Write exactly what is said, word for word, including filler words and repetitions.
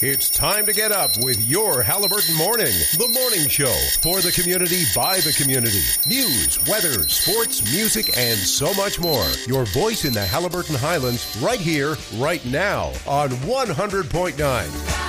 It's time to get up with your Halliburton Morning, the morning show for the community by the community. News, weather, sports, music, and so much more. Your voice in the Halliburton Highlands right here, right now on one hundred point nine